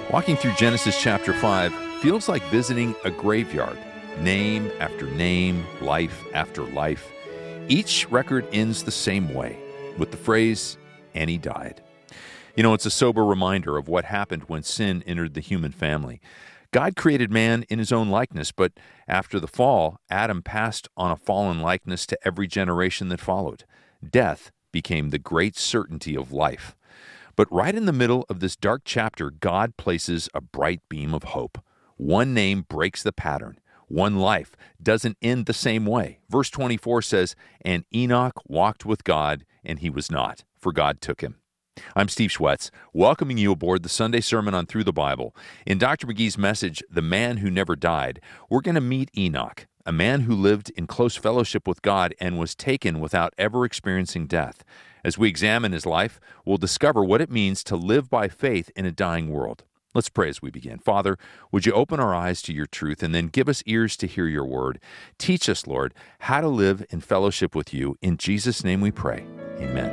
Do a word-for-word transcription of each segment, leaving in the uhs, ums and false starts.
Walking through Genesis chapter five feels like visiting a graveyard. Name after name, life after life. Each record ends the same way, with the phrase, "and he died." You know, it's a sober reminder of what happened when sin entered the human family. God created man in his own likeness, but after the fall, Adam passed on a fallen likeness to every generation that followed. Death became the great certainty of life. But right in the middle of this dark chapter, God places a bright beam of hope. One name breaks the pattern. One life doesn't end the same way. Verse twenty-four says, "And Enoch walked with God, and he was not, for God took him." I'm Steve Schwetz, welcoming you aboard the Sunday Sermon on Through the Bible. In Doctor McGee's message, The Man Who Never Died, we're going to meet Enoch, a man who lived in close fellowship with God and was taken without ever experiencing death. As we examine his life, we'll discover what it means to live by faith in a dying world. Let's pray as we begin. Father, would you open our eyes to your truth and then give us ears to hear your word? Teach us, Lord, how to live in fellowship with you. In Jesus' name we pray. Amen.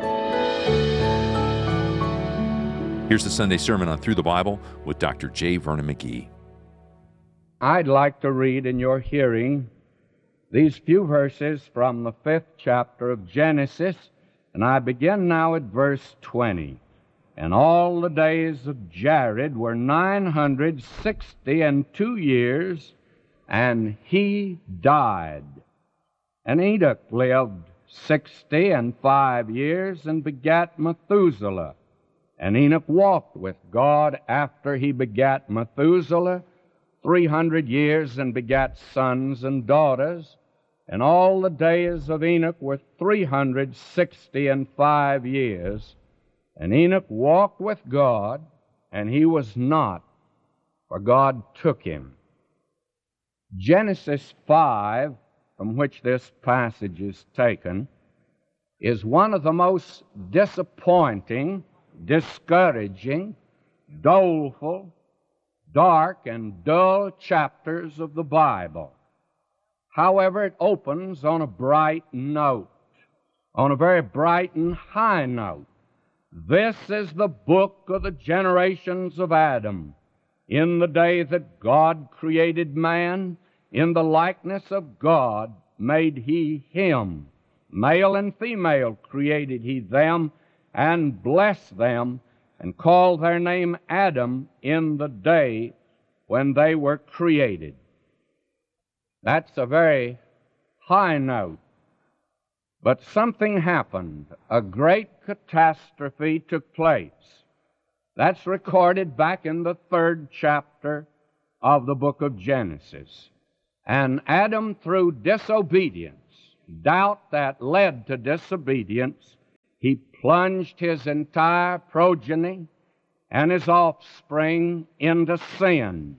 Here's the Sunday Sermon on Through the Bible with Doctor J. Vernon McGee. I'd like to read in your hearing these few verses from the fifth chapter of Genesis, and I begin now at verse twenty. "And all the days of Jared were nine hundred sixty and two years, and he died. And Enoch lived sixty and five years, and begat Methuselah. And Enoch walked with God after he begat Methuselah three hundred years, and begat sons and daughters. And all the days of Enoch were three hundred sixty and five years. And Enoch walked with God, and he was not, for God took him." Genesis five, from which this passage is taken, is one of the most disappointing, discouraging, doleful, dark, and dull chapters of the Bible. However, it opens on a bright note, on a very bright and high note. This is the book of the generations of Adam. In the day that God created man, in the likeness of God made he him. Male and female created he them, and blessed them, and called their name Adam in the day when they were created. That's a very high note. But something happened. A great catastrophe took place. That's recorded back in the third chapter of the book of Genesis. And Adam, through disobedience, doubt that led to disobedience, he plunged his entire progeny and his offspring into sin,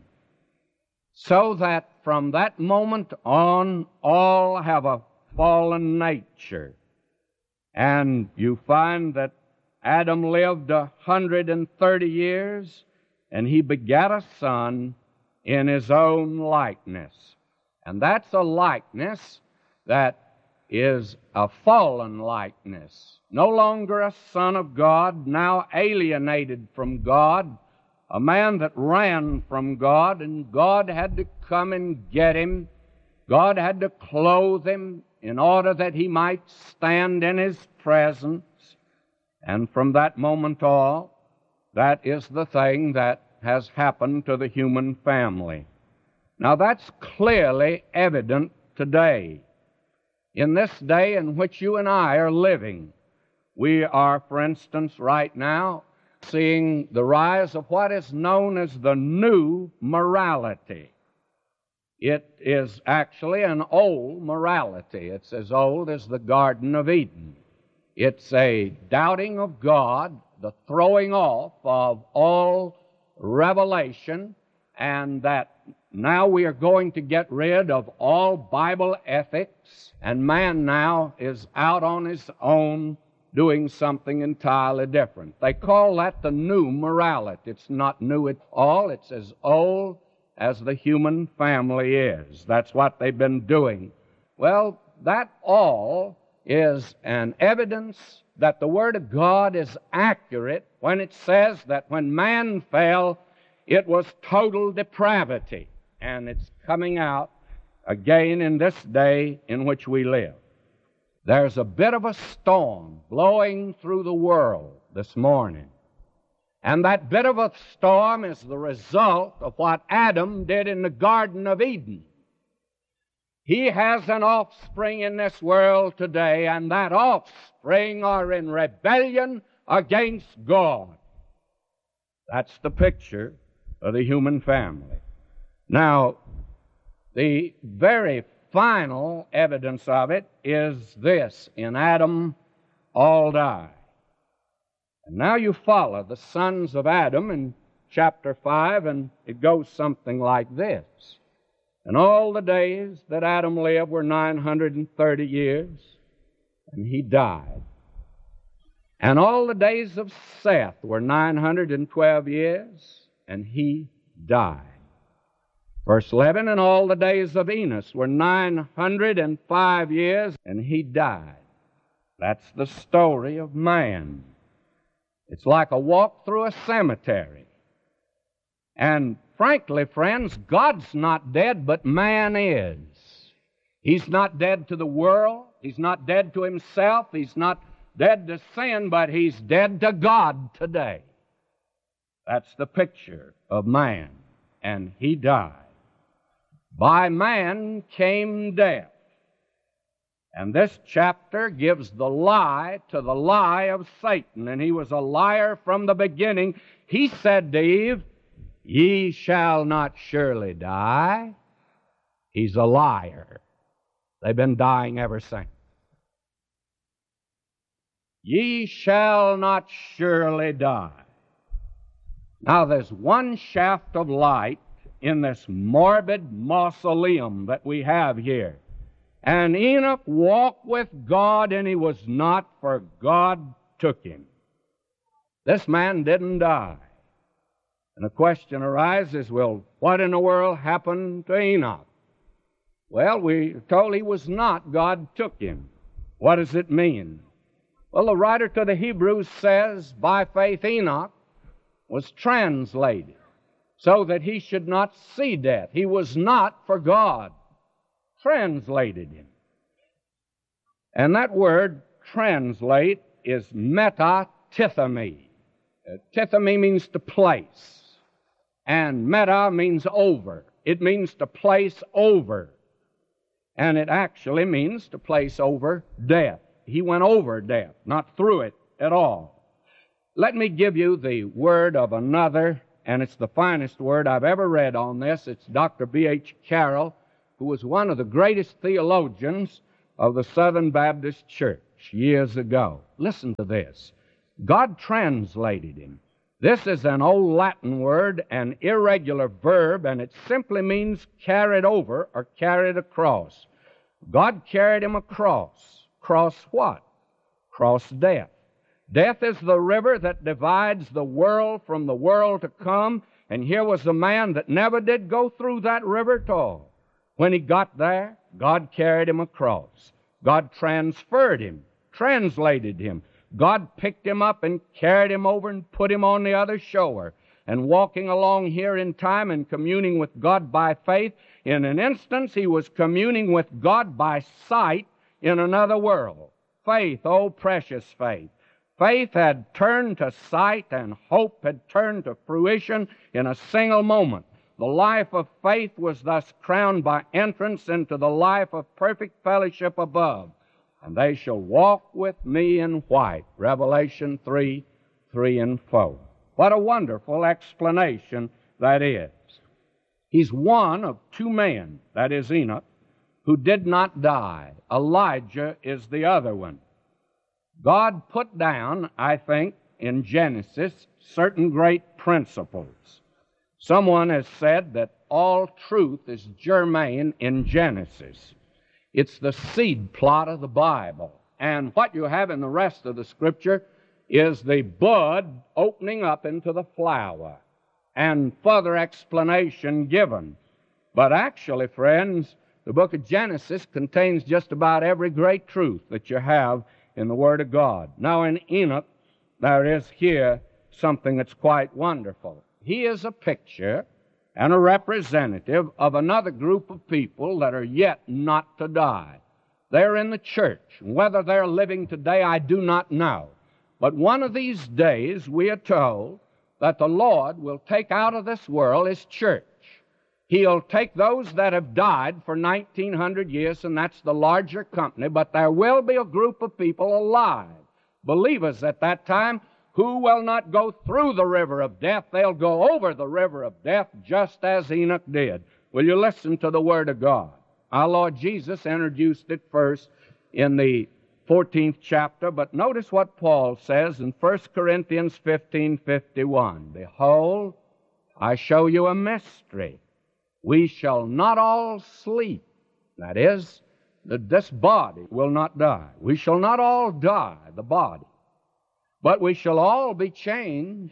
so that from that moment on, all have a fallen nature. And you find that Adam lived a hundred and thirty years, and he begat a son in his own likeness. And that's a likeness that is a fallen likeness. No longer a son of God, now alienated from God, a man that ran from God, and God had to come and get him. God had to clothe him in order that he might stand in his presence. And from that moment on, that is the thing that has happened to the human family. Now that's clearly evident today. In this day in which you and I are living, we are, for instance, right now, seeing the rise of what is known as the new morality. It is actually an old morality. It's as old as the Garden of Eden. It's a doubting of God, the throwing off of all revelation, and that now we are going to get rid of all Bible ethics, and man now is out on his own doing something entirely different. They call that the new morality. It's not new at all. It's as old as the human family is. That's what they've been doing. Well, that all is an evidence that the Word of God is accurate when it says that when man fell, It was total depravity, and it's coming out again in this day in which we live. There's a bit of a storm blowing through the world this morning, and that bit of a storm is the result of what Adam did in the Garden of Eden. He has an offspring in this world today, and that offspring are in rebellion against God. That's the picture of the human family. Now, the very final evidence of it is this: in Adam all die. And now you follow the sons of Adam in chapter five, and it goes something like this. And all the days that Adam lived were nine hundred thirty years, and he died. And all the days of Seth were nine hundred twelve years, and he died. Verse eleven, and all the days of Enos were nine hundred five years, and he died. That's the story of man. It's like a walk through a cemetery. And frankly, friends, God's not dead, but man is. He's not dead to the world. He's not dead to himself. He's not dead to sin, but he's dead to God today. That's the picture of man. And he died. By man came death. And this chapter gives the lie to the lie of Satan. And he was a liar from the beginning. He said to Eve, "Ye shall not surely die." He's a liar. They've been dying ever since. Ye shall not surely die. Now there's one shaft of light in this morbid mausoleum that we have here. And Enoch walked with God, and he was not, for God took him. This man didn't die. And the question arises, well, what in the world happened to Enoch? Well, we told he was not. God took him. What does it mean? Well, the writer to the Hebrews says, by faith Enoch was translated so that he should not see death. He was not, for God translated him. And that word translate is metatithemi. Uh, tithemi means to place. And meta means over. It means to place over. And it actually means to place over death. He went over death, not through it at all. Let me give you the word of another, and it's the finest word I've ever read on this. It's Doctor B H Carroll, who was one of the greatest theologians of the Southern Baptist Church years ago. Listen to this. God translated him. This is an old Latin word, an irregular verb, and it simply means carried over or carried across. God carried him across. Cross what? Cross death. Death is the river that divides the world from the world to come, and here was a man that never did go through that river at all. When he got there, God carried him across. God transferred him, translated him. God picked him up and carried him over and put him on the other shore. And walking along here in time and communing with God by faith, in an instance he was communing with God by sight in another world. Faith, oh precious faith. Faith had turned to sight, and hope had turned to fruition in a single moment. The life of faith was thus crowned by entrance into the life of perfect fellowship above. And they shall walk with me in white. Revelation three, three and four. What a wonderful explanation that is. He's one of two men, that is Enoch, who did not die. Elijah is the other one. God put down, I think, in Genesis, certain great principles. Someone has said that all truth is germane in Genesis. It's the seed plot of the Bible. And what you have in the rest of the Scripture is the bud opening up into the flower and further explanation given. But actually, friends, the book of Genesis contains just about every great truth that you have in the Word of God. Now in Enoch, there is here something that's quite wonderful. he is a picture and a representative of another group of people that are yet not to die. They're in the church. Whether they're living today, I do not know. But one of these days, we are told that the Lord will take out of this world His church. He'll take those that have died for nineteen hundred years, and that's the larger company, but there will be a group of people alive, believers at that time, who will not go through the river of death. They'll go over the river of death just as Enoch did. Will you listen to the Word of God? Our Lord Jesus introduced it first in the fourteenth chapter, but notice what Paul says in First Corinthians fifteen fifty-one. Behold, I show you a mystery. We shall not all sleep. That is, that this body will not die. We shall not all die, the body. But we shall all be changed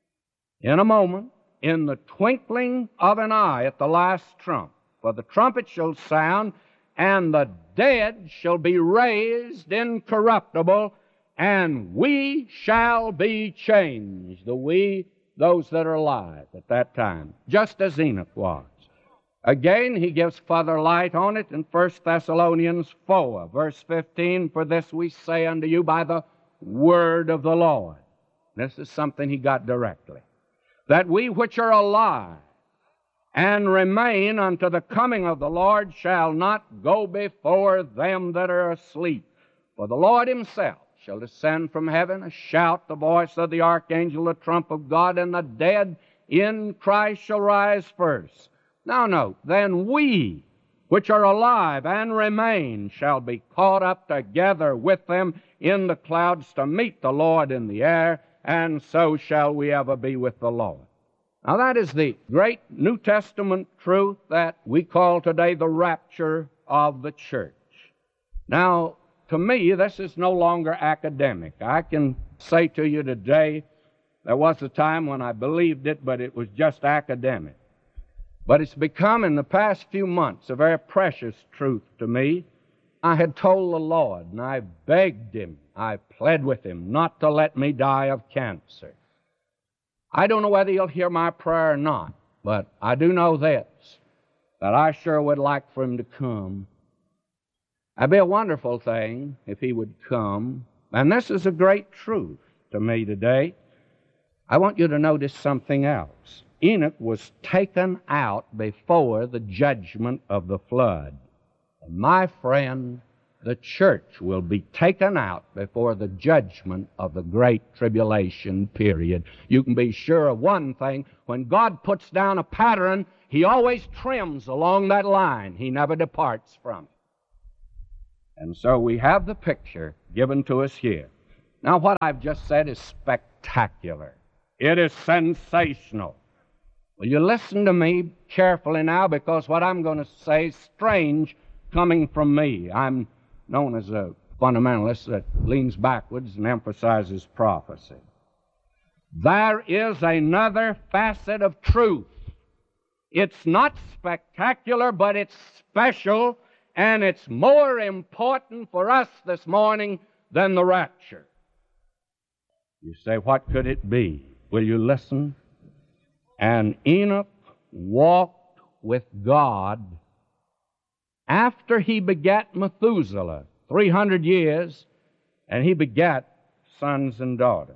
in a moment, in the twinkling of an eye at the last trump. For the trumpet shall sound, and the dead shall be raised incorruptible, and we shall be changed. The we, those that are alive at that time, just as Enoch was. Again, he gives further light on it in First Thessalonians four, verse fifteen, for this we say unto you by the word of the Lord. This is something he got directly. That we which are alive and remain unto the coming of the Lord shall not go before them that are asleep. For the Lord Himself shall descend from heaven, a shout, the voice of the archangel, the trump of God, and the dead in Christ shall rise first. Now note, then we which are alive and remain shall be caught up together with them in the clouds to meet the Lord in the air, and so shall we ever be with the Lord. Now that is the great New Testament truth that we call today the rapture of the church. Now, to me, this is no longer academic. I can say to you today, there was a time when I believed it, but it was just academic. But it's become, in the past few months, a very precious truth to me. I had told the Lord, and I begged Him, I pled with Him, not to let me die of cancer. I don't know whether He'll hear my prayer or not, but I do know this, that I sure would like for Him to come. It'd be a wonderful thing if He would come, and this is a great truth to me today. I want you to notice something else. Enoch was taken out before the judgment of the flood. And my friend, the church will be taken out before the judgment of the great tribulation period. You can be sure of one thing. When God puts down a pattern, He always trims along that line. He never departs from it. And so we have the picture given to us here. Now, what I've just said is spectacular. It is sensational. Will you listen to me carefully now, because what I'm going to say is strange coming from me. I'm known as a fundamentalist that leans backwards and emphasizes prophecy. There is another facet of truth. It's not spectacular, but it's special, and it's more important for us this morning than the rapture. You say, what could it be? Will you listen? And Enoch walked with God after he begat Methuselah, three hundred years, and he begat sons and daughters.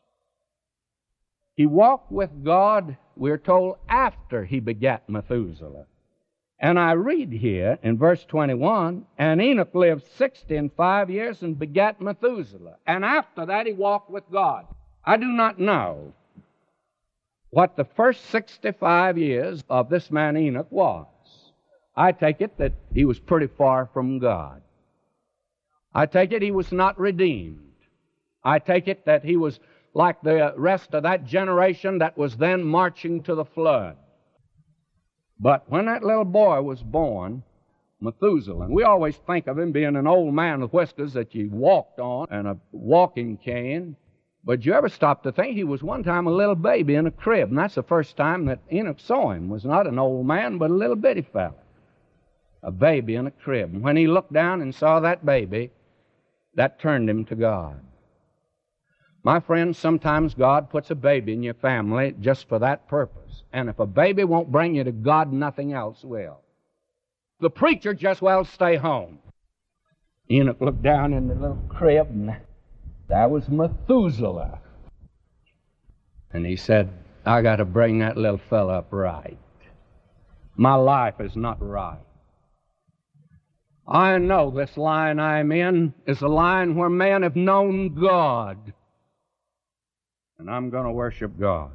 He walked with God, we're told, after he begat Methuselah. And I read here in verse twenty-one, and Enoch lived sixty and five years and begat Methuselah. And after that he walked with God. I do not know what the first sixty-five years of this man Enoch was. I take it that he was pretty far from God. I take it he was not redeemed. I take it that he was like the rest of that generation that was then marching to the flood. But when that little boy was born, Methuselah, and we always think of him being an old man with whiskers that you walked on and a walking cane, but you ever stop to think he was one time a little baby in a crib, and that's the first time that Enoch saw him. Was not an old man, but a little bitty fella, a baby in a crib. And when he looked down and saw that baby, that turned him to God. My friend, sometimes God puts a baby in your family just for that purpose. And if a baby won't bring you to God, nothing else will. The preacher just well stay home. Enoch looked down in the little crib, and that was Methuselah. And he said, I got to bring that little fella up right. My life is not right. I know this line I'm in is a line where men have known God. And I'm going to worship God.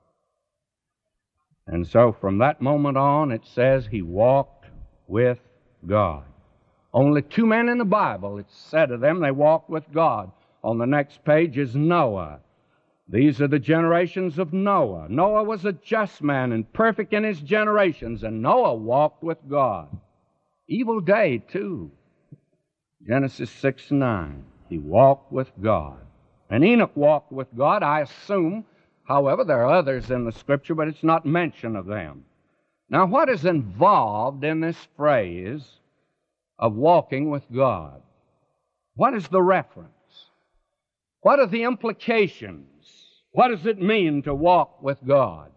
And so from that moment on, it says he walked with God. Only two men in the Bible, it's said of them, they walked with God. On the next page is Noah. These are the generations of Noah. Noah was a just man and perfect in his generations, and Noah walked with God. Evil day, too. Genesis six nine. He walked with God. And Enoch walked with God, I assume. However, there are others in the Scripture, but it's not mention of them. Now, what is involved in this phrase of walking with God? What is the reference? What are the implications? What does it mean to walk with God?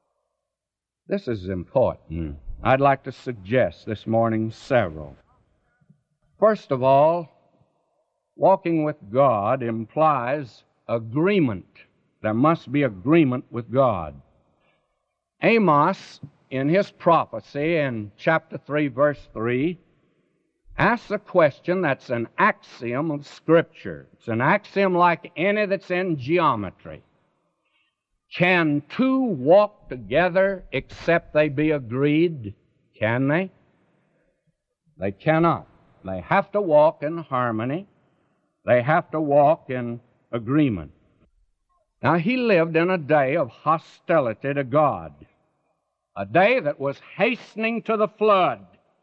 This is important. I'd like to suggest this morning several. First of all, walking with God implies agreement. There must be agreement with God. Amos, in his prophecy in chapter three, verse three, asks a question that's an axiom of Scripture. It's an axiom like any that's in geometry. Can two walk together except they be agreed? Can they? They cannot. They have to walk in harmony. They have to walk in agreement. Now, he lived in a day of hostility to God, a day that was hastening to the flood,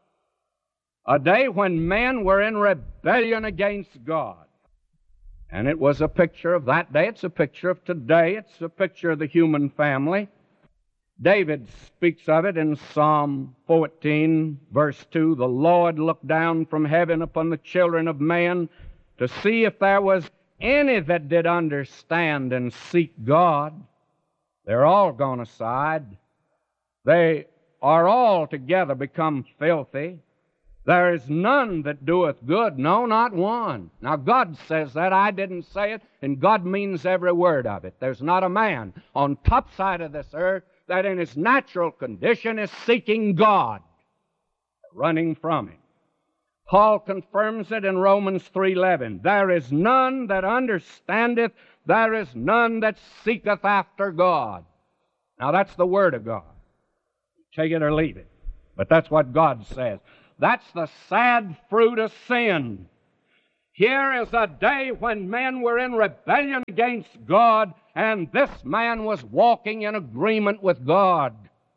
a day when men were in rebellion against God. And it was a picture of that day. It's a picture of today. It's a picture of the human family. David speaks of it in Psalm fourteen, verse two. The Lord looked down from heaven upon the children of man to see if there was any that did understand and seek God. They're all gone aside. They are all together become filthy. There is none that doeth good, no, not one. Now, God says that. I didn't say it, and God means every word of it. There's not a man on top side of this earth that in his natural condition is seeking God, running from Him. Paul confirms it in Romans three eleven. There is none that understandeth, there is none that seeketh after God. Now, that's the Word of God. Take it or leave it. But that's what God says. That's the sad fruit of sin. Here is a day when men were in rebellion against God, and this man was walking in agreement with God.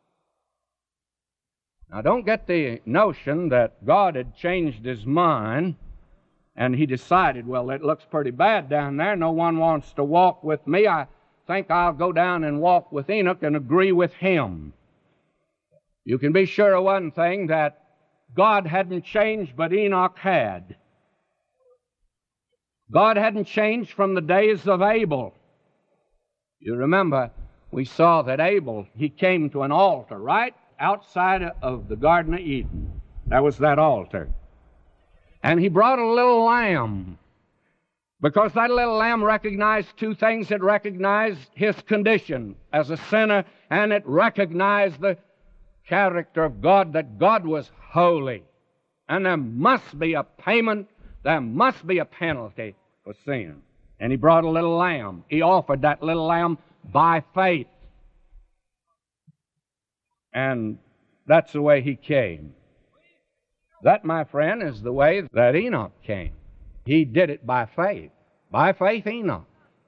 Now, don't get the notion that God had changed His mind and He decided, well, it looks pretty bad down there. No one wants to walk with me. I think I'll go down and walk with Enoch and agree with him. You can be sure of one thing, that God hadn't changed, but Enoch had. God hadn't changed from the days of Abel. You remember, we saw that Abel, he came to an altar right outside of the Garden of Eden. That was that altar. And he brought a little lamb, because that little lamb recognized two things. It recognized his condition as a sinner, and it recognized the character of God, that God was holy. And there must be a payment, there must be a penalty for sin. And he brought a little lamb. He offered that little lamb by faith. And that's the way he came. That, my friend, is the way that Enoch came. He did it by faith. By faith, Enoch.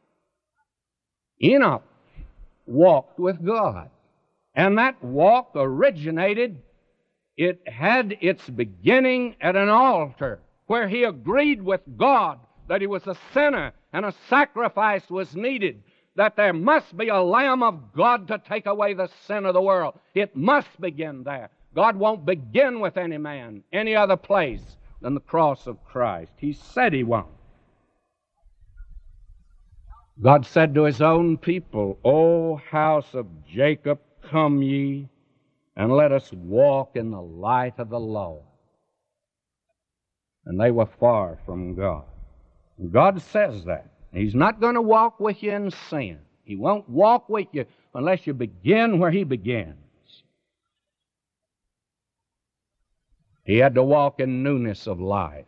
Enoch walked with God. And that walk originated, it had its beginning at an altar where he agreed with God that he was a sinner and a sacrifice was needed, that there must be a Lamb of God to take away the sin of the world. It must begin there. God won't begin with any man, any other place than the cross of Christ. He said He won't. God said to his own people, O house of Jacob, come ye, and let us walk in the light of the Lord. And they were far from God. God says that. He's not going to walk with you in sin. He won't walk with you unless you begin where he begins. He had to walk in newness of life.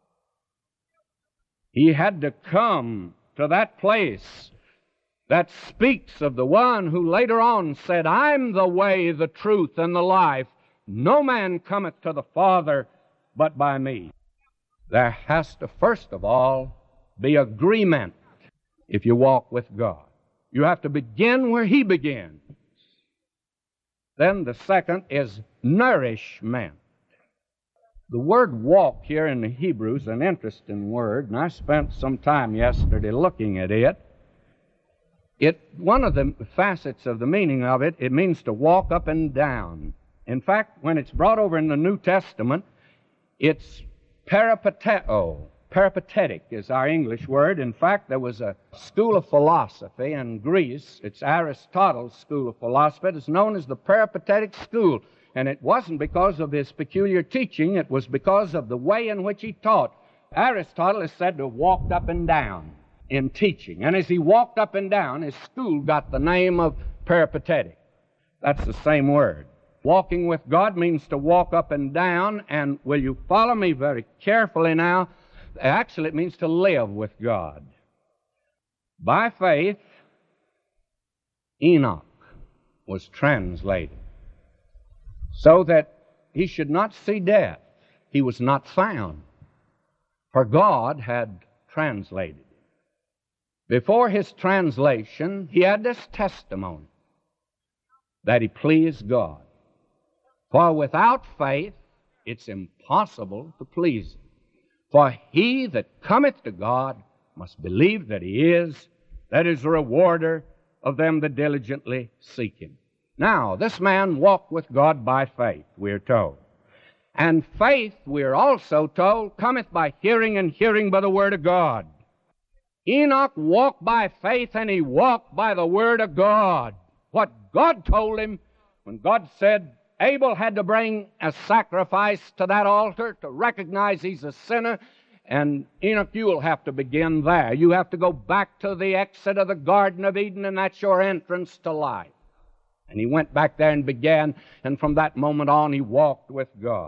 He had to come to that place that speaks of the one who later on said, I'm the way, the truth, and the life. No man cometh to the Father but by me. There has to, first of all, be agreement if you walk with God. You have to begin where he begins. Then the second is nourishment. The word walk here in the Hebrew is an interesting word, and I spent some time yesterday looking at it. It, one of the facets of the meaning of it, it means to walk up and down. In fact, when it's brought over in the New Testament, it's peripateo. Peripatetic is our English word. In fact, there was a school of philosophy in Greece. It's Aristotle's school of philosophy. It's known as the Peripatetic school. And it wasn't because of his peculiar teaching. It was because of the way in which he taught. Aristotle is said to have walked up and down in teaching. And as he walked up and down, his school got the name of Peripatetic. That's the same word. Walking with God means to walk up and down. And will you follow me very carefully now? Actually, it means to live with God. By faith, Enoch was translated so that he should not see death. He was not found, for God had translated him. Before his translation, he had this testimony that he pleased God. For without faith, it's impossible to please him. For he that cometh to God must believe that he is, that is a rewarder of them that diligently seek him. Now, this man walked with God by faith, we are told. And faith, we are also told, cometh by hearing, and hearing by the Word of God. Enoch walked by faith, and he walked by the Word of God. What God told him, when God said Abel had to bring a sacrifice to that altar to recognize he's a sinner, and Enoch, you'll have to begin there. You have to go back to the exit of the Garden of Eden, and that's your entrance to life. And he went back there and began, and from that moment on, he walked with God.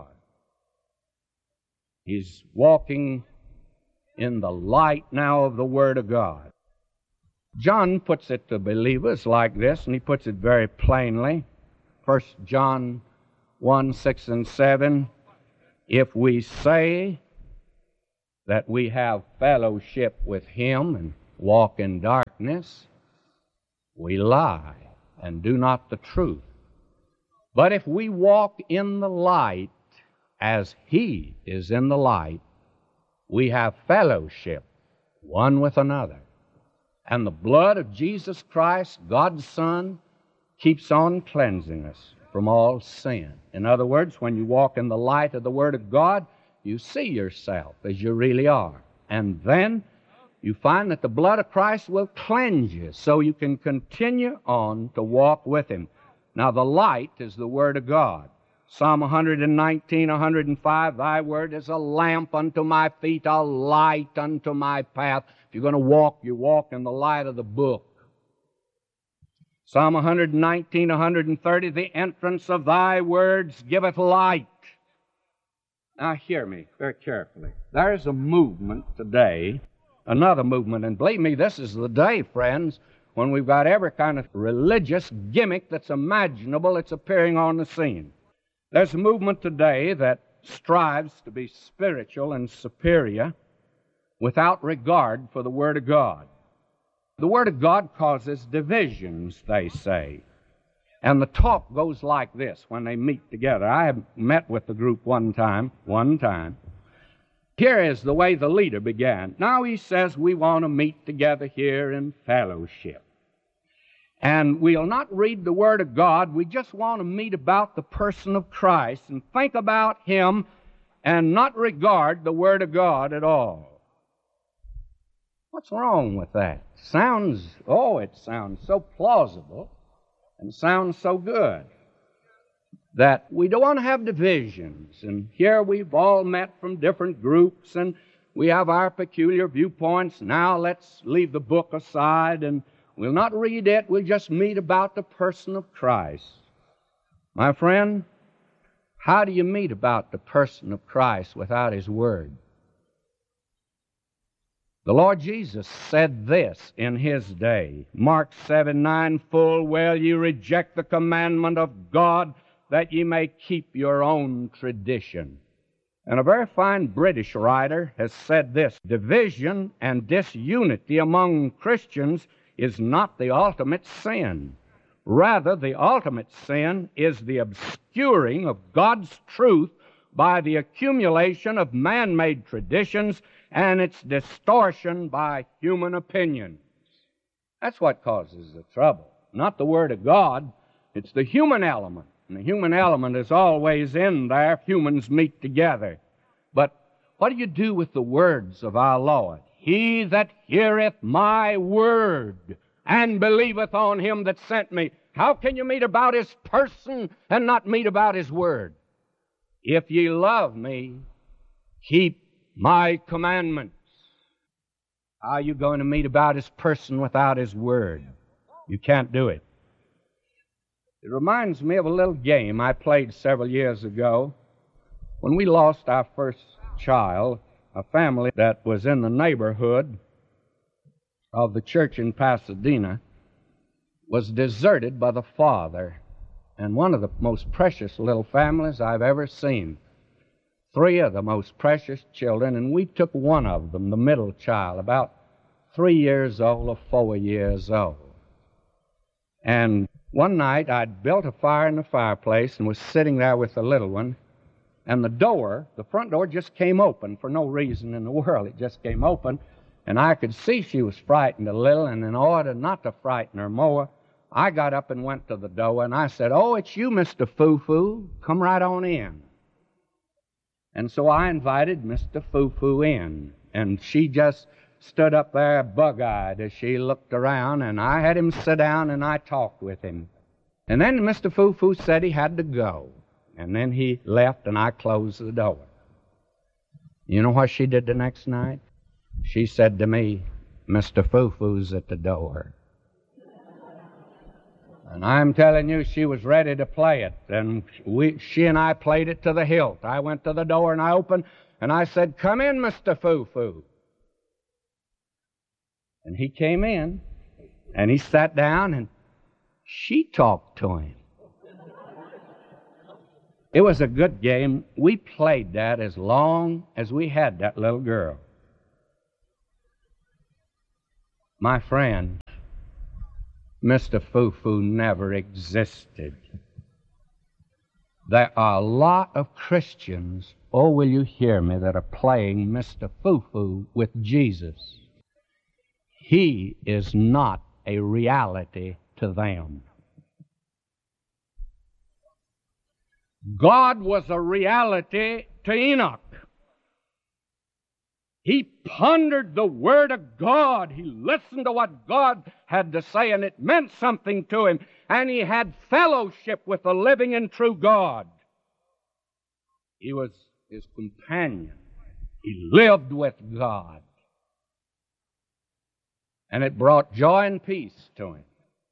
He's walking in the light now of the Word of God. John puts it to believers like this, and he puts it very plainly. First John one, six and seven, if we say that we have fellowship with him and walk in darkness, we lie and do not the truth. But if we walk in the light as he is in the light, we have fellowship one with another. And the blood of Jesus Christ, God's Son, keeps on cleansing us from all sin. In other words, when you walk in the light of the Word of God, you see yourself as you really are. And then you find that the blood of Christ will cleanse you so you can continue on to walk with him. Now, the light is the Word of God. Psalm one nineteen, one oh five, thy word is a lamp unto my feet, a light unto my path. If you're going to walk, you walk in the light of the book. Psalm one nineteen, one thirty, the entrance of thy words giveth light. Now hear me very carefully. There's a movement today, another movement, and believe me, this is the day, friends, when we've got every kind of religious gimmick that's imaginable that's appearing on the scene. There's a movement today that strives to be spiritual and superior without regard for the Word of God. The Word of God causes divisions, they say. And the talk goes like this when they meet together. I have met with the group one time, one time. Here is the way the leader began. Now he says we want to meet together here in fellowship. And we'll not read the Word of God. We just want to meet about the person of Christ and think about him and not regard the Word of God at all. What's wrong with that? Sounds, oh, it sounds so plausible and sounds so good that we don't want to have divisions. And here we've all met from different groups, and we have our peculiar viewpoints. Now let's leave the book aside, and we'll not read it. We'll just meet about the person of Christ. My friend, how do you meet about the person of Christ without His Word? The Lord Jesus said this in His day, Mark seven nine, full well ye reject the commandment of God, that ye may keep your own tradition. And a very fine British writer has said this, division and disunity among Christians is not the ultimate sin. Rather, the ultimate sin is the obscuring of God's truth by the accumulation of man-made traditions and its distortion by human opinions. That's what causes the trouble. Not the Word of God, it's the human element. And the human element is always in there if humans meet together. But what do you do with the words of our Lord? He that heareth my word and believeth on Him that sent me. How can you meet about His person and not meet about His word? If ye love me, keep my commandments. How are you going to meet about His person without His word? You can't do it. It reminds me of a little game I played several years ago when we lost our first child. A family that was in the neighborhood of the church in Pasadena was deserted by the father, and one of the most precious little families I've ever seen. Three of the most precious children, and we took one of them, the middle child, about three years old or four years old. And one night I'd built a fire in the fireplace and was sitting there with the little one, and the door, the front door, just came open for no reason in the world. It just came open, and I could see she was frightened a little, and in order not to frighten her more, I got up and went to the door, and I said, "Oh, it's you, Mister Foo-Foo. Come right on in." And so I invited Mister Foo-Foo in, and she just stood up there bug-eyed as she looked around, and I had him sit down, and I talked with him. And then Mister Foo-Foo said he had to go, and then he left, and I closed the door. You know what she did the next night? She said to me, "Mister Foo-Foo's at the door." And I'm telling you, she was ready to play it. And we, she and I played it to the hilt. I went to the door and I opened, and I said, "Come in, Mister Foo-Foo." And he came in, and he sat down, and she talked to him. It was a good game. We played that as long as we had that little girl. My friend, Mister Foo-Foo never existed. There are a lot of Christians, oh, will you hear me, that are playing Mister Foo-Foo with Jesus. He is not a reality to them. God was a reality to Enoch. He pondered the Word of God. He listened to what God had to say, and it meant something to him. And he had fellowship with the living and true God. He was His companion. He lived with God. And it brought joy and peace to him.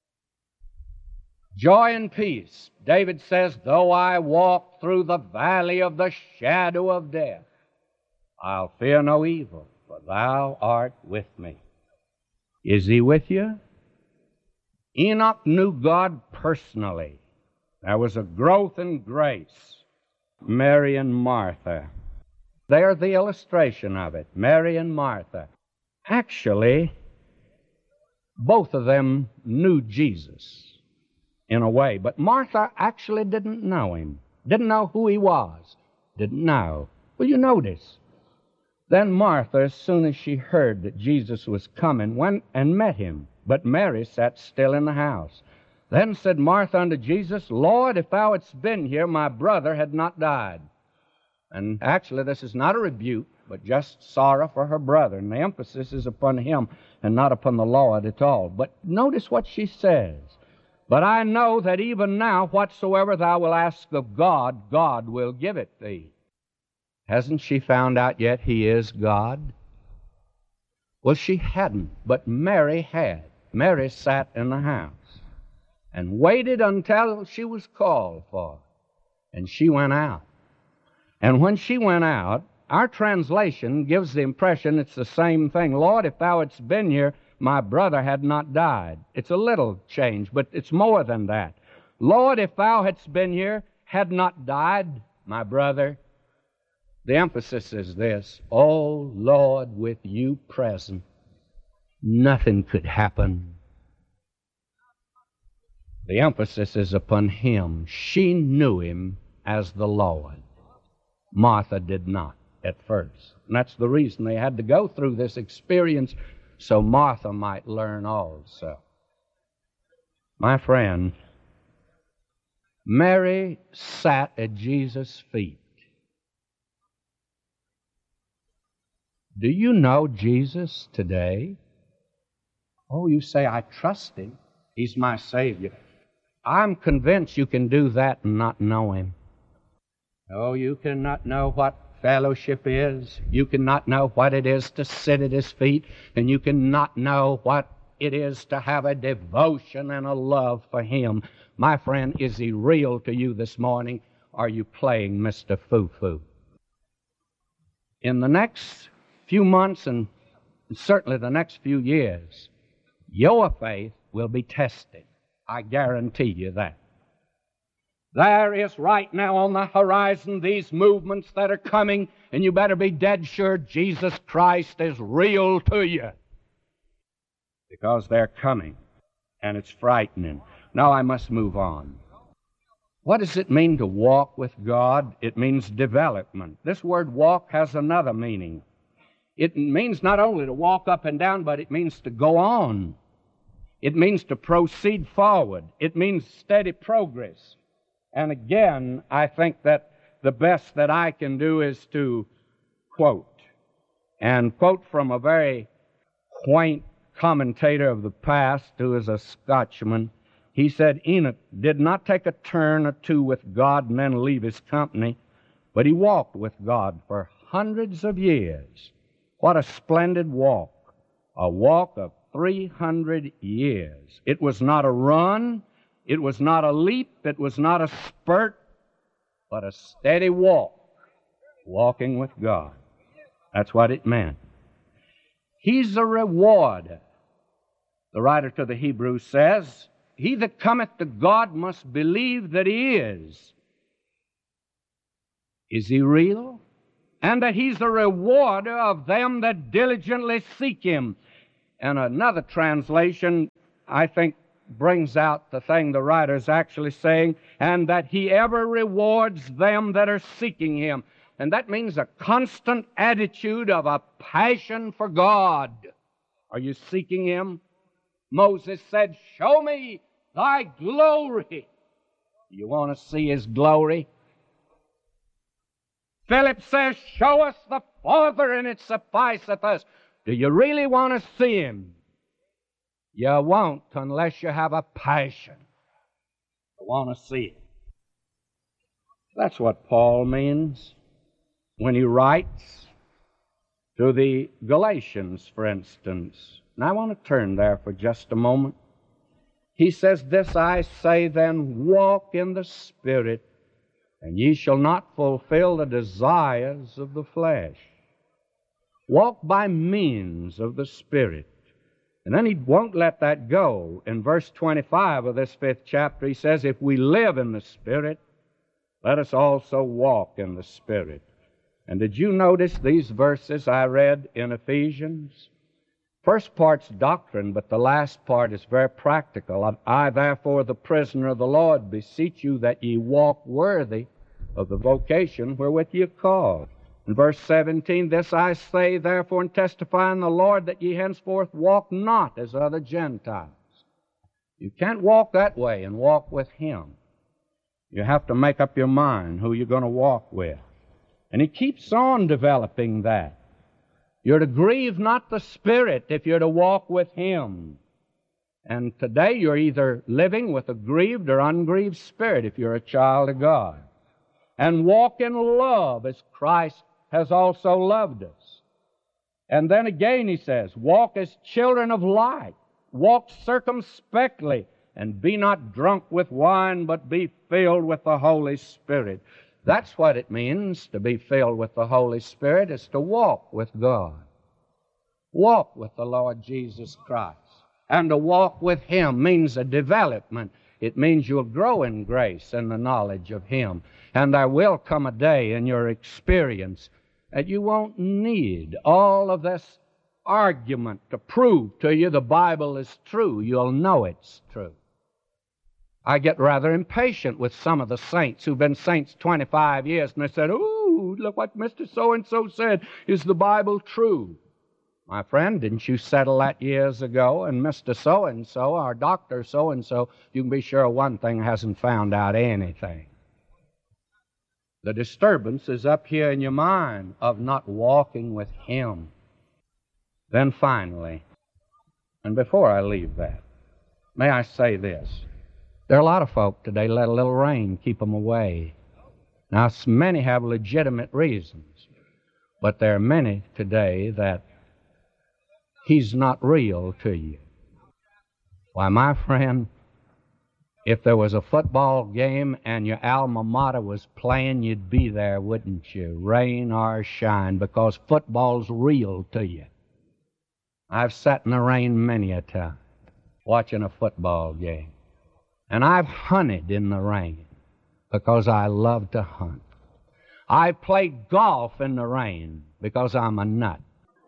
Joy and peace. David says, "Though I walk through the valley of the shadow of death, I'll fear no evil, for thou art with me." Is He with you? Enoch knew God personally. There was a growth in grace. Mary and Martha. They're the illustration of it. Mary and Martha. Actually, both of them knew Jesus in a way, but Martha actually didn't know Him, didn't know who He was, didn't know. Well, you notice. Then Martha, as soon as she heard that Jesus was coming, went and met Him, but Mary sat still in the house. Then said Martha unto Jesus, "Lord, if thou hadst been here, my brother had not died." And actually, this is not a rebuke. but just sorrow for her brother. And the emphasis is upon him and not upon the Lord at all. But notice what she says. But I know that even now, whatsoever thou wilt ask of God, God will give it thee. Hasn't she found out yet He is God? Well, she hadn't, but Mary had. Mary sat in the house and waited until she was called for. And she went out. And when she went out, our translation gives the impression it's the same thing. Lord, if thou hadst been here, my brother had not died. It's a little change, but it's more than that. Lord, if thou hadst been here, had not died, my brother. The emphasis is this: oh, Lord, with you present, nothing could happen. The emphasis is upon Him. She knew Him as the Lord. Martha did not at first. And that's the reason they had to go through this experience, so Martha might learn also. My friend, Mary sat at Jesus' feet. Do you know Jesus today? Oh, you say, I trust Him. He's my Savior. I'm convinced you can do that and not know Him. Oh, you cannot know what fellowship is. You cannot know what it is to sit at His feet. And you cannot know what it is to have a devotion and a love for Him. My friend, is He real to you this morning? Or are you playing Mister Foo-Foo? In the next few months and certainly the next few years, your faith will be tested. I guarantee you that. There is right now on the horizon these movements that are coming, and you better be dead sure Jesus Christ is real to you, because they're coming, and it's frightening. Now I must move on. What does it mean to walk with God? It means development. This word walk has another meaning. It means not only to walk up and down, but it means to go on. It means to proceed forward. It means steady progress. And again, I think that the best that I can do is to quote, and quote from a very quaint commentator of the past who is a Scotchman. He said, Enoch did not take a turn or two with God and then leave His company, but he walked with God for hundreds of years. What a splendid walk, a walk of three hundred years. It was not a run, it was not a leap, it was not a spurt, but a steady walk, walking with God. That's what it meant. He's a rewarder. The writer to the Hebrews says, He that cometh to God must believe that He is. Is He real? And that He's a rewarder of them that diligently seek Him. And another translation, I think, brings out the thing the writer's actually saying, and that He ever rewards them that are seeking Him. And that means a constant attitude of a passion for God. Are you seeking Him? Moses said, show me Thy glory. You want to see His glory? Philip says, show us the Father, and it sufficeth us. Do you really want to see Him? You won't unless you have a passion to want to see Him. That's what Paul means when he writes to the Galatians, for instance. And I want to turn there for just a moment. He says, this I say then, walk in the Spirit, and ye shall not fulfill the desires of the flesh. Walk by means of the Spirit. And then he won't let that go. In verse twenty-five of this fifth chapter, he says, if we live in the Spirit, let us also walk in the Spirit. And did you notice these verses I read in Ephesians? First part's doctrine, but the last part is very practical. I, therefore, the prisoner of the Lord, beseech you that ye walk worthy of the vocation wherewith ye are called. In verse seventeen, this I say, therefore, and testify in the Lord, that ye henceforth walk not as other Gentiles. You can't walk that way and walk with Him. You have to make up your mind who you're going to walk with. And he keeps on developing that. You're to grieve not the Spirit if you're to walk with Him. And today you're either living with a grieved or ungrieved spirit if you're a child of God. And walk in love as Christ has also loved us. And then again he says, walk as children of light. Walk circumspectly, and be not drunk with wine, but be filled with the Holy Spirit. That's what it means to be filled with the Holy Spirit, is to walk with God. Walk with the Lord Jesus Christ. And to walk with Him means a development. It means you'll grow in grace and the knowledge of Him. And there will come a day in your experience that you won't need all of this argument to prove to you the Bible is true. You'll know it's true. I get rather impatient with some of the saints who've been saints twenty-five years, and they said, "Ooh, look what Mister So-and-so said. Is the Bible true?" My friend, didn't you settle that years ago? And Mister So-and-so, or Doctor So-and-so, you can be sure one thing, hasn't found out anything. The disturbance is up here in your mind of not walking with Him. Then finally, and before I leave that, may I say this. There are a lot of folk today let a little rain keep them away. Now, many have legitimate reasons, but there are many today that He's not real to you. Why, my friend, if there was a football game and your alma mater was playing, you'd be there, wouldn't you? Rain or shine, because football's real to you. I've sat in the rain many a time watching a football game. And I've hunted in the rain because I love to hunt. I played golf in the rain because I'm a nut.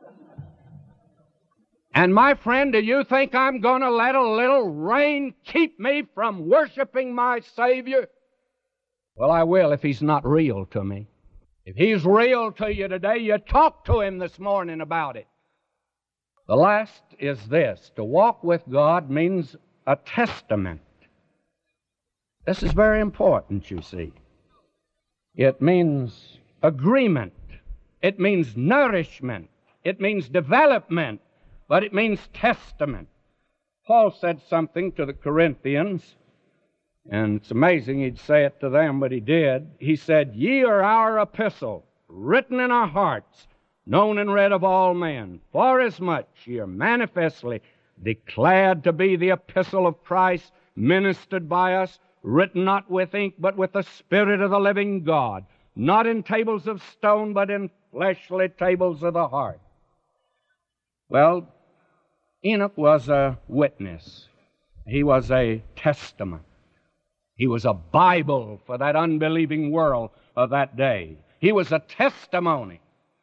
And my friend, do you think I'm going to let a little rain keep me from worshiping my Savior? Well, I will if He's not real to me. If He's real to you today, you talk to Him this morning about it. The last is this. To walk with God means a testament. This is very important, you see. It means agreement. It means nourishment. It means development. But it means testament. Paul said something to the Corinthians, and it's amazing he'd say it to them, but he did. He said, "Ye are our epistle, written in our hearts, known and read of all men, forasmuch ye are manifestly declared to be the epistle of Christ, ministered by us, written not with ink, but with the Spirit of the living God, not in tables of stone, but in fleshly tables of the heart." Well, Enoch was a witness. He was a testament. He was a Bible for that unbelieving world of that day. He was a testimony.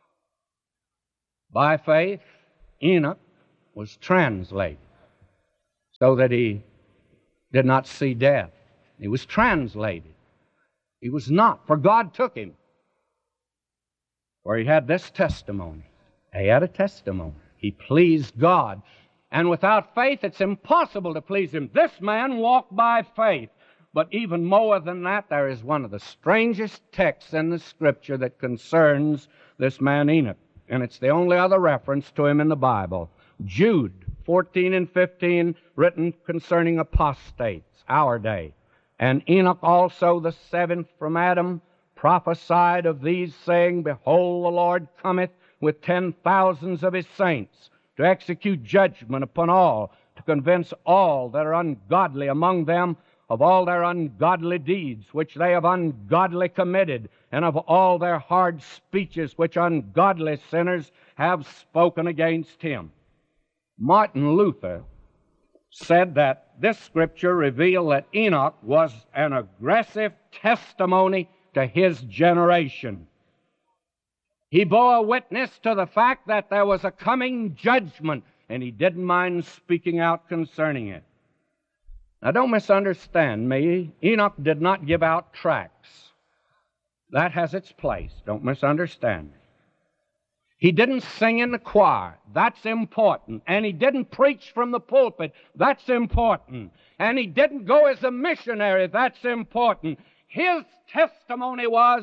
By faith, Enoch was translated so that he did not see death. He was translated. He was not, for God took him. For he had this testimony. He had a testimony. He pleased God. And without faith, it's impossible to please Him. This man walked by faith. But even more than that, there is one of the strangest texts in the Scripture that concerns this man Enoch. And it's the only other reference to him in the Bible. Jude fourteen and fifteen, written concerning apostates, our day. And Enoch also, the seventh from Adam, prophesied of these, saying, "Behold, the Lord cometh with ten thousands of His saints, to execute judgment upon all, to convince all that are ungodly among them of all their ungodly deeds which they have ungodly committed, and of all their hard speeches which ungodly sinners have spoken against Him." Martin Luther said that this Scripture revealed that Enoch was an aggressive testimony to his generation. He bore witness to the fact that there was a coming judgment, and he didn't mind speaking out concerning it. Now, don't misunderstand me. Enoch did not give out tracts. That has its place. Don't misunderstand me. He didn't sing in the choir. That's important. And he didn't preach from the pulpit. That's important. And he didn't go as a missionary. That's important. His testimony was,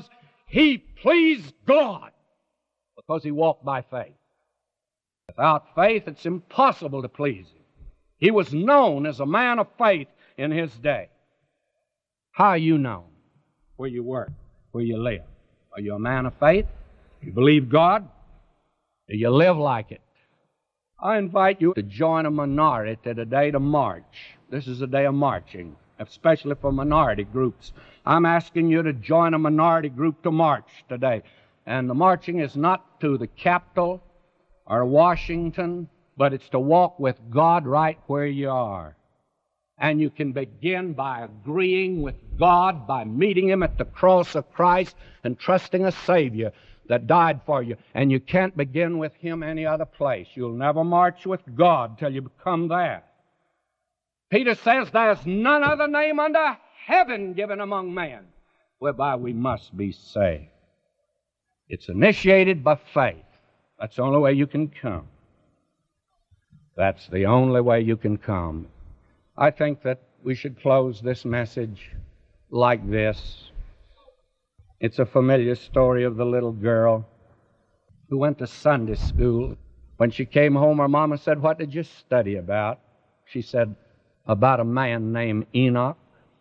he pleased God because he walked by faith. Without faith, it's impossible to please him. He was known as a man of faith in his day. How are you known? Where you work, where you live. Are you a man of faith? Do you believe God? Do you live like it? I invite you to join a minority today to march. This is a day of marching, especially for minority groups. I'm asking you to join a minority group to march today. And the marching is not to the Capitol or Washington, but it's to walk with God right where you are. And you can begin by agreeing with God, by meeting Him at the cross of Christ and trusting a Savior that died for you. And you can't begin with Him any other place. You'll never march with God till you become there. Peter says there's none other name under heaven given among men whereby we must be saved. It's initiated by faith. That's the only way you can come. That's the only way you can come. I think that we should close this message like this. It's a familiar story of the little girl who went to Sunday school. When she came home, her mama said, "What did you study about?" She said, "About a man named Enoch."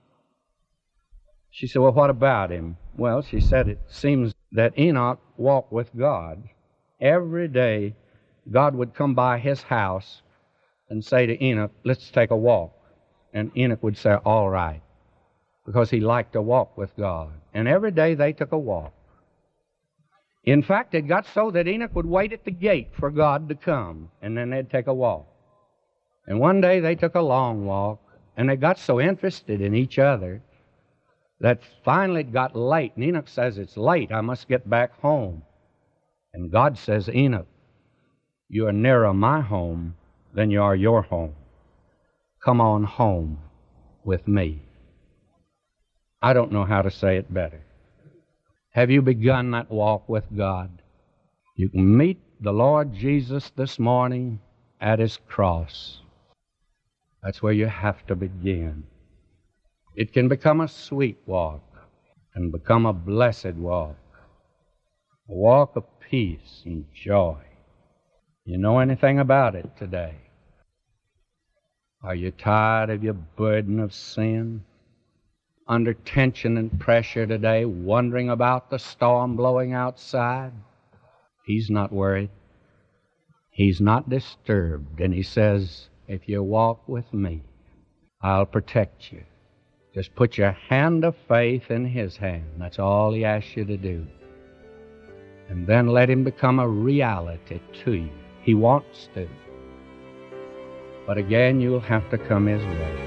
She said, "Well, what about him?" Well, she said, "It seems that Enoch walked with God. Every day, God would come by his house and say to Enoch, 'Let's take a walk.' And Enoch would say, 'All right,' because he liked to walk with God. And every day they took a walk. In fact, it got so that Enoch would wait at the gate for God to come, and then they'd take a walk. And one day they took a long walk, and they got so interested in each other that finally it got late. And Enoch says, "It's late, I must get back home." And God says, "Enoch, you are nearer my home than you are your home. Come on home with me." I don't know how to say it better. Have you begun that walk with God? You can meet the Lord Jesus this morning at His cross. That's where you have to begin. It can become a sweet walk and become a blessed walk, a walk of peace and joy. You know anything about it today? Are you tired of your burden of sin? Under tension and pressure today, wondering about the storm blowing outside? He's not worried. He's not disturbed. And He says, "If you walk with me, I'll protect you." Just put your hand of faith in His hand. That's all He asks you to do. And then let Him become a reality to you. He wants to. But again, you'll have to come His way.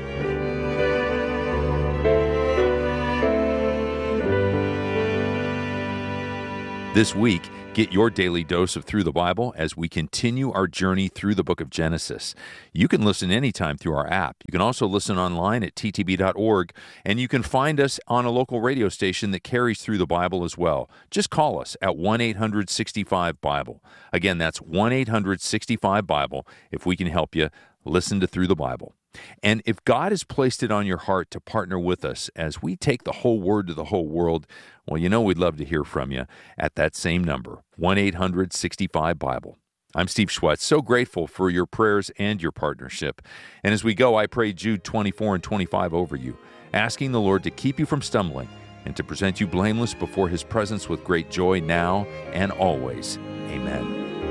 This week, get your daily dose of Through the Bible as we continue our journey through the book of Genesis. You can listen anytime through our app. You can also listen online at t t b dot org, and you can find us on a local radio station that carries Through the Bible as well. Just call us at one eight hundred sixty-five Bible. Again, that's one eight hundred sixty-five Bible. If we can help you, listen to Through the Bible. And if God has placed it on your heart to partner with us as we take the whole Word to the whole world, well, you know we'd love to hear from you at that same number, one eight hundred sixty-five Bible. I'm Steve Schwetz, so grateful for your prayers and your partnership. And as we go, I pray Jude twenty-four and twenty-five over you, asking the Lord to keep you from stumbling and to present you blameless before His presence with great joy now and always. Amen.